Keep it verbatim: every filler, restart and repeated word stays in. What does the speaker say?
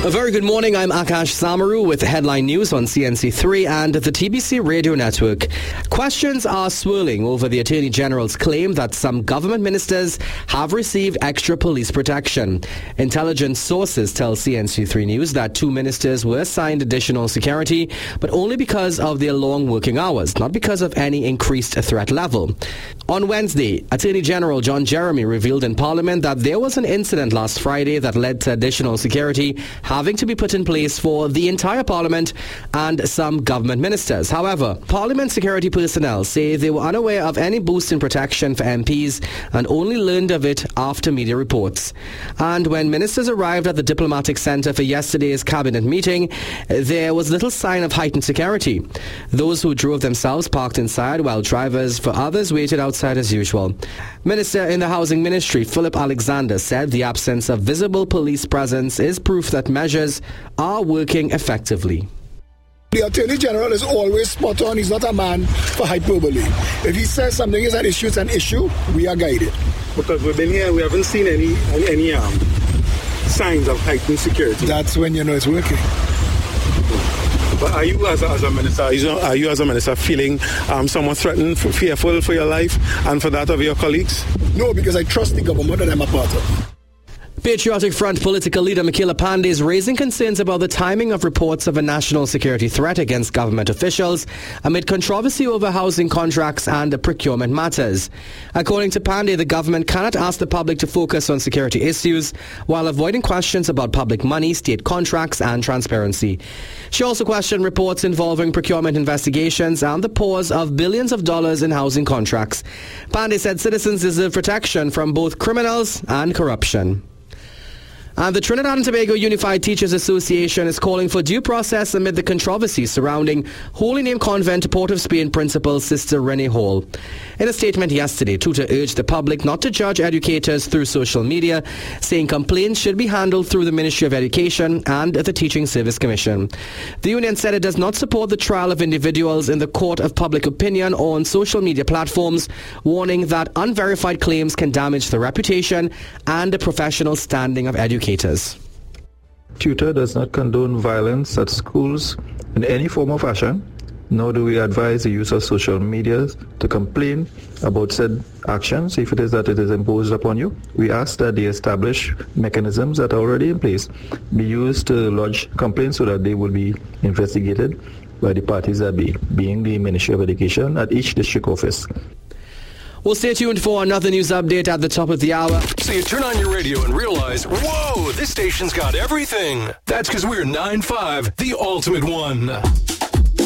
A very good morning. I'm Akash Samaru with headline news on C N C three and the T B C Radio Network. Questions are swirling over the Attorney General's claim that some government ministers have received extra police protection. Intelligence sources tell C N C three News that two ministers were assigned additional security, but only because of their long working hours, not because of any increased threat level. On Wednesday, Attorney General John Jeremy revealed in Parliament that there was an incident last Friday that led to additional security having to be put in place for the entire Parliament and some government ministers. However, Parliament security personnel say they were unaware of any boost in protection for M Ps and only learned of it after media reports. And when ministers arrived at the Diplomatic Centre for yesterday's cabinet meeting, there was little sign of heightened security. Those who drove themselves parked inside while drivers for others waited outside as usual. Minister in the Housing Ministry, Philip Alexander, said the absence of visible police presence is proof that measures are working effectively. The Attorney General is always spot on. He's not a man for hyperbole. If he says something is an issue, it's an issue, we are guided. Because we've been here, we haven't seen any any um, signs of heightened security. That's when you know it's working. But are you as a, as a minister, are you, are you as a minister feeling um, somewhat threatened, fearful for your life and for that of your colleagues? No, because I trust the government that I'm a part of. Patriotic Front political leader Michaela Pandey is raising concerns about the timing of reports of a national security threat against government officials amid controversy over housing contracts and procurement matters. According to Pandey, the government cannot ask the public to focus on security issues while avoiding questions about public money, state contracts and transparency. She also questioned reports involving procurement investigations and the pause of billions of dollars in housing contracts. Pandey said citizens deserve protection from both criminals and corruption. And the Trinidad and Tobago Unified Teachers Association is calling for due process amid the controversy surrounding Holy Name Convent Port of Spain principal Sister Renee Hall. In a statement yesterday, Tutor urged the public not to judge educators through social media, saying complaints should be handled through the Ministry of Education and the Teaching Service Commission. The union said it does not support the trial of individuals in the court of public opinion or on social media platforms, warning that unverified claims can damage the reputation and the professional standing of educators. Tutor does not condone violence at schools in any form or fashion, nor do we advise the use of social media to complain about said actions if it is that it is imposed upon you. We ask that the established mechanisms that are already in place be used to lodge complaints so that they will be investigated by the parties that be, being the Ministry of Education at each district office. Well, stay tuned for another news update at the top of the hour. So you turn on your radio and realize, whoa, this station's got everything. That's because we're nine five, the ultimate one.